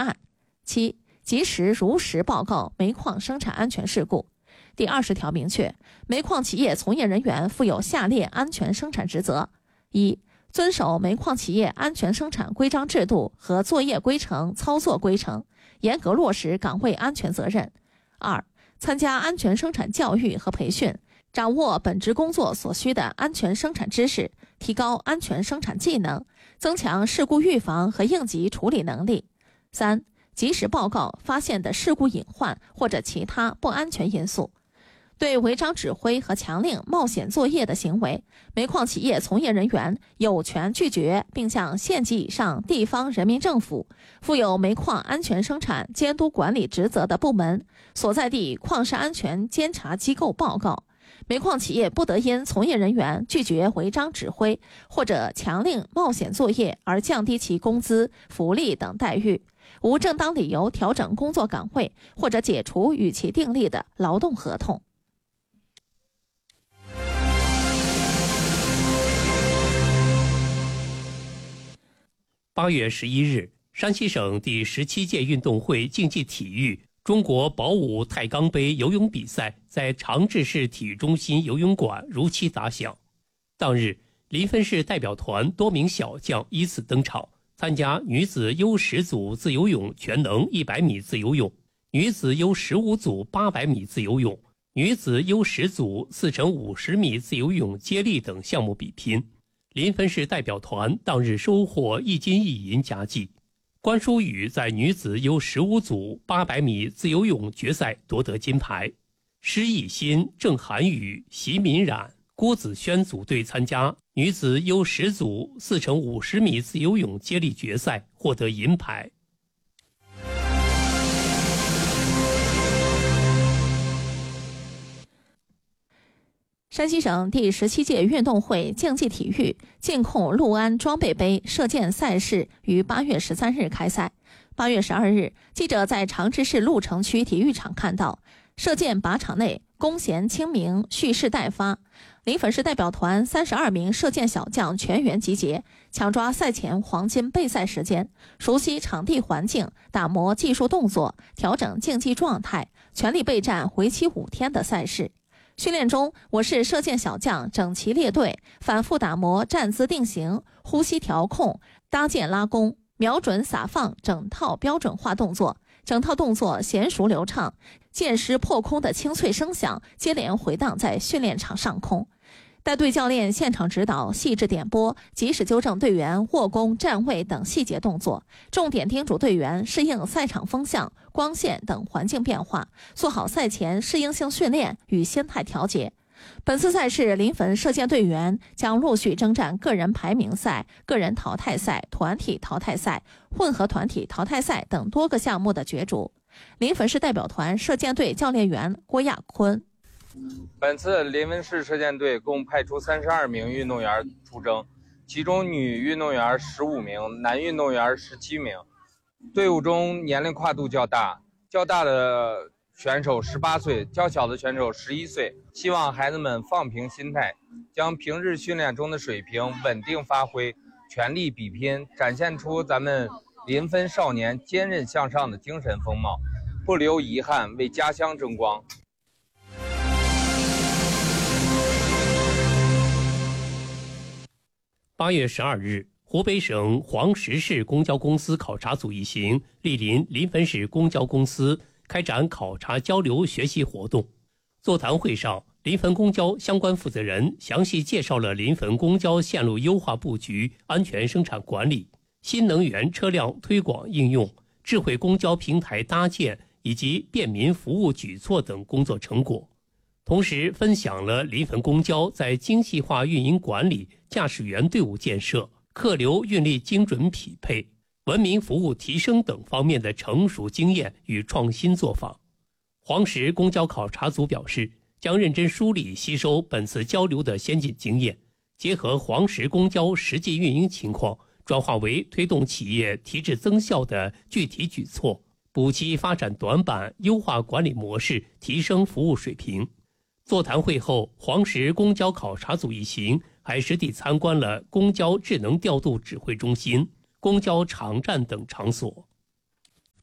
案。7、及时如实报告煤矿生产安全事故。第20条明确，煤矿企业从业人员负有下列安全生产职责： 1、遵守煤矿企业安全生产规章制度和作业规程、操作规程，严格落实岗位安全责任。 2、参加安全生产教育和培训，掌握本职工作所需的安全生产知识，提高安全生产技能，增强事故预防和应急处理能力。 3、及时报告发现的事故隐患或者其他不安全因素。对违章指挥和强令冒险作业的行为，煤矿企业从业人员有权拒绝，并向县级以上地方人民政府、负有煤矿安全生产监督管理职责的部门、所在地矿石安全监察机构报告。煤矿企业不得因从业人员拒绝违章指挥或者强令冒险作业而降低其工资、福利等待遇，无正当理由调整工作岗位或者解除与其订立的劳动合同。 8月11日，山西省第17届运动会竞技体育中国保五太钢杯游泳比赛在长治市体育中心游泳馆如期打响。当日，临汾市代表团多名小将依次登场，参加女子 U10 组自由泳全能100米自由泳、女子 U15 组800米自由泳、女子 U10 组4×50米自由泳接力等项目比拼。临汾市代表团当日收获1金1银佳绩。关淑雨在女子 U15 组800米自由泳决赛夺得金牌。施艺新、郑涵宇、席敏冉、郭子轩组队参加女子 U10 组4×50米自由泳接力决赛，获得银牌。 山西省第17届运动会竞技体育劲控六安装备杯射箭赛事于8月13日开赛。8月12日，记者在长治市鹿城区体育场看到，射箭靶场内弓弦清明，蓄势待发。临汾市代表团32名射箭小将全员集结，抢抓赛前黄金备赛时间，熟悉场地环境，打磨技术动作，调整竞技状态，全力备战为期5天的赛事。训练中，我市射箭小将整齐列队，反复打磨站姿定型、呼吸调控、搭箭拉弓、瞄准撒放整套标准化动作，整套动作娴熟流畅，箭矢破空的清脆声响接连回荡在训练场上空。带队教练现场指导，细致点拨，及时纠正队员握弓、站位等细节动作，重点叮嘱队员适应赛场风向、光线等环境变化，做好赛前适应性训练与心态调节。本次赛事，临汾射箭队员将陆续征战个人排名赛、个人淘汰赛、团体淘汰赛、混合团体淘汰赛等多个项目的角逐。临汾市代表团射箭队教练员郭亚坤。 本次临汾市射箭队共派出32名运动员出征，其中女运动员15名，男运动员17名。队伍中年龄跨度较大的选手18岁，较小的选手11岁。希望孩子们放平心态，将平日训练中的水平稳定发挥，全力比拼，展现出咱们临汾少年坚韧向上的精神风貌，不留遗憾，为家乡争光。 8月12日，湖北省黄石市公交公司考察组一行莅临临汾市公交公司，开展考察交流学习活动。座谈会上，临汾公交相关负责人详细介绍了临汾公交线路优化布局、安全生产管理、新能源车辆推广应用、智慧公交平台搭建以及便民服务举措等工作成果。同时分享了临汾公交在精细化运营管理、驾驶员队伍建设、客流运力精准匹配、文明服务提升等方面的成熟经验与创新做法。黄石公交考察组表示，将认真梳理吸收本次交流的先进经验，结合黄石公交实际运营情况，转化为推动企业提质增效的具体举措，补齐发展短板，优化管理模式，提升服务水平。座谈会后，黄石公交考察组一行还实地参观了公交智能调度指挥中心、公交场站等场所。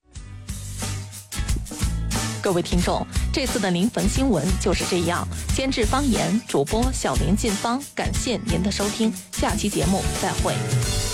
各位听众，这次的临汾新闻就是这样。监制方言，主播小林进芳，感谢您的收听，下期节目再会。